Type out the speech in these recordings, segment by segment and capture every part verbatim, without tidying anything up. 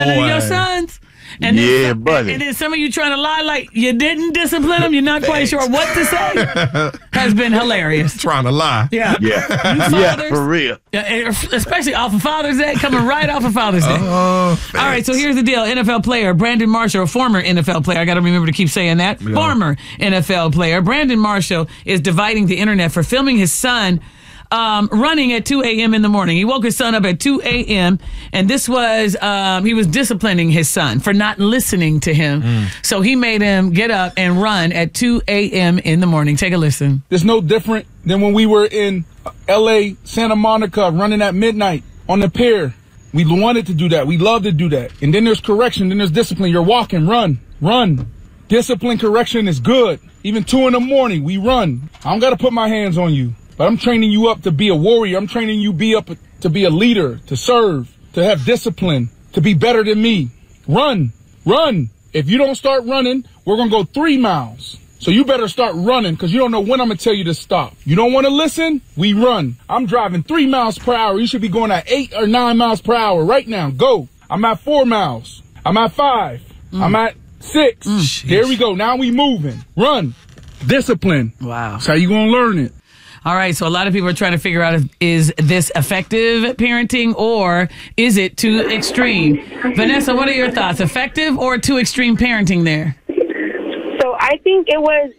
disciplining your sons. And then, yeah, buddy. And then some of you trying to lie like you didn't discipline them. You're not quite sure what to say. Has been hilarious. Trying to lie. Yeah. Yeah. You fathers, Yeah, for real. Especially off of Father's Day, coming right off of Father's Day. Oh, all right, so here's the deal. N F L player Brandon Marshall, a former N F L player. I got to remember to keep saying that. Yeah. Former N F L player. Brandon Marshall is dividing the internet for filming his son Um, running at two a.m. in the morning. He woke his son up at two a.m. and this was, um, he was disciplining his son for not listening to him. Mm. So he made him get up and run at two a.m. in the morning. Take a listen. It's no different than when we were in L A, Santa Monica, running at midnight on the pier. We wanted to do that. We love to do that. And then there's correction. Then there's discipline. You're walking, run, run. Discipline, correction is good. Even two in the morning, we run. I don't got to put my hands on you. But I'm training you up to be a warrior. I'm training you be up to be a leader, to serve, to have discipline, to be better than me. Run, run. If you don't start running, we're going to go three miles. So you better start running because you don't know when I'm going to tell you to stop. You don't want to listen? We run. I'm driving three miles per hour. You should be going at eight or nine miles per hour right now. Go. I'm at four miles. I'm at five. Mm. I'm at six. Mm. There we go. Now we moving. Run. Discipline. Wow. That's how you going to learn it. All right, so a lot of people are trying to figure out if, is this effective parenting or is it too extreme? Vanessa, what are your thoughts? Effective or too extreme parenting there? So I think it was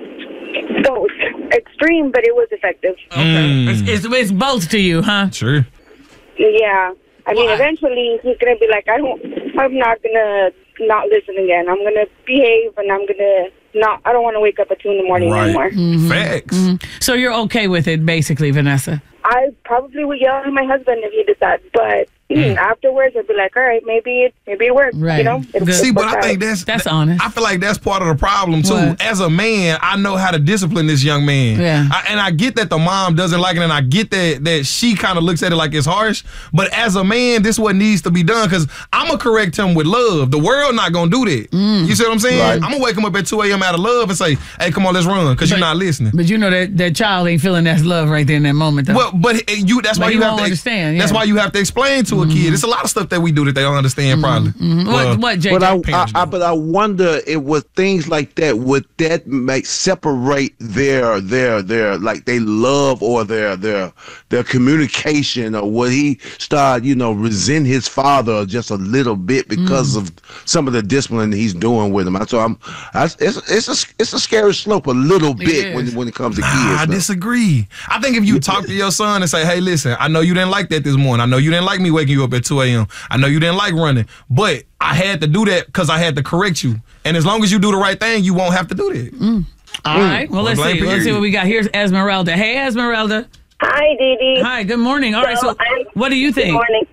both. Extreme, but it was effective. Okay. Mm. It's, it's, it's both to you, huh? Sure. Yeah. I mean, Why? Eventually he's going to be like, I don't, I'm not going to not listen again. I'm going to behave and I'm going to not, I don't want to wake up at two in the morning right. anymore. Mm-hmm. Facts. Mm-hmm. So you're okay with it, basically, Vanessa? I probably would yell at my husband if he did that, but mm. afterwards I'd be like, all right, maybe it, maybe it worked. Right. You know? It, See, it but I out. think that's that's honest. I feel like that's part of the problem too. What? As a man, I know how to discipline this young man. Yeah. I, and I get that the mom doesn't like it, and I get that that she kind of looks at it like it's harsh. But as a man, this is what needs to be done because I'm gonna correct him with love. The world not gonna do that. Mm. You see what I'm saying? Right. I'm gonna wake him up at two a.m. out of love and say, "Hey, come on, let's run," because you're not listening. But you know that that child ain't feeling that love right there in that moment, though. Well, but you that's But why he you have won't to understand. Yeah. That's why you have to explain to a Mm-hmm. kid. It's a lot of stuff that we do that they don't understand. Probably. Mm-hmm. Well, what, what, J J? But I, I, Parents I, do. but I wonder if with things like that, would that make separate their their their like they love or their their their communication, or would he start you know resent his father just a little bit because mm. of some of the discipline he's doing with him? So I'm, I, it's it's a it's a scary slope a little bit when when it comes to Nah, kids. I now. disagree. I think if you talk to your son and say, "Hey, listen, I know you didn't like that this morning. I know you didn't like me waking you up at two a.m. I know you didn't like running, but I had to do that because I had to correct you. And as long as you do the right thing, you won't have to do that." Mm. All mm. right. Well, let's see. Period. Let's see what we got. Here's Esmeralda. Hey, Esmeralda. Hi, Dee Dee. Hi. Good morning. All so right. So, I, what do you think? Good morning.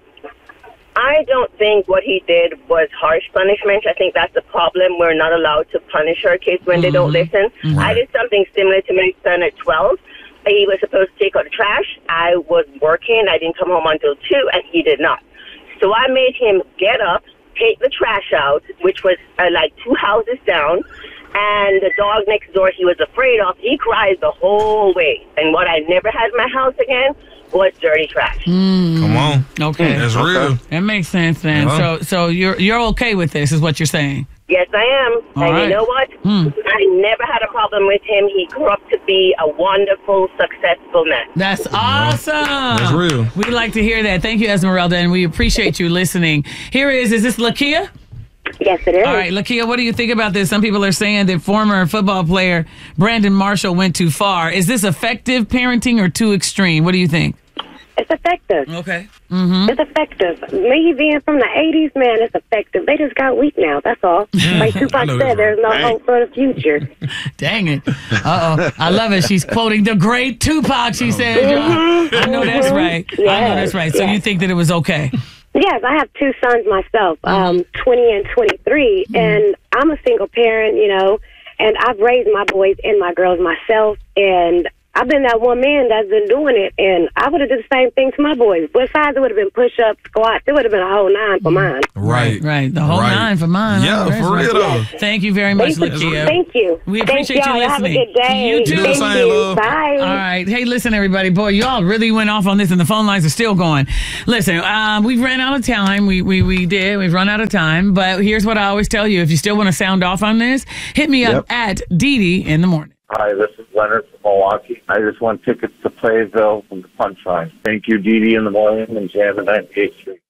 I don't think what he did was harsh punishment. I think that's the problem. We're not allowed to punish our kids when mm-hmm. they don't listen. Mm-hmm. I did something similar to my son at twelve. He was supposed to take out the trash. I was working. I didn't come home until two, and he did not. So I made him get up, take the trash out, which was uh, like two houses down, and the dog next door he was afraid of, he cries the whole way. And what I never had in my house again was dirty trash. Mm. Come on. Okay. That's real. That makes sense then. Uh-huh. So so you're you're okay with this is what you're saying? Yes, I am. All and right. you know what? Hmm. I never had a problem with him. He grew up to be a wonderful, successful man. That's awesome. That's real. We like to hear that. Thank you, Esmeralda, and we appreciate you listening. Here is, is this Lakia? Yes, it is. All right, Lakia, what do you think about this? Some people are saying that former football player Brandon Marshall went too far. Is this effective parenting or too extreme? What do you think? It's effective. Okay. Mm-hmm. It's effective. Me being from the eighties, man, it's effective. They just got weak now. That's all. Like Tupac said, there's no hope for the future. Dang it. Uh-oh. I love it. She's quoting the great Tupac, she said. Mm-hmm. I know that's right. Yes. I know that's right. So yes. you think that it was okay? Yes, I have two sons myself, um, twenty and twenty-three, mm-hmm. and I'm a single parent, you know, and I've raised my boys and my girls myself, and I've been that one man that's been doing it, and I would have did the same thing to my boys. Besides, it would have been push-ups, squats. It would have been a whole nine for mine. Right. Right. The whole Right. nine for mine. Yeah, Oh, that's for real right. though. Thank you very much, Thank you. Lakia. Thank you. We Thank appreciate you y'all. Have a listening. good day. You too. Do the Thank same, you. love. Bye. All right. Hey, listen, everybody. Boy, y'all really went off on this, and the phone lines are still going. Listen, um, we've ran out of time. We, we we did. We've run out of time. But here's what I always tell you. If you still want to sound off on this, hit me up Yep. at Dee Dee in the morning. Hi, this is Leonard from Milwaukee. I just won tickets to Playsville from the Punchline. Thank you, Dee Dee in the morning and Jam at ninety-eight Street.